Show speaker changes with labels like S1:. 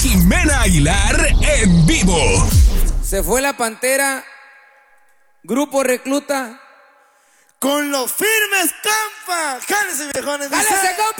S1: Ximena Aguilar en vivo.
S2: Se fue la Pantera, Grupo Recluta.
S3: Con los firmes, compa. Jálese, viejones.
S2: ¡Jálese, compa!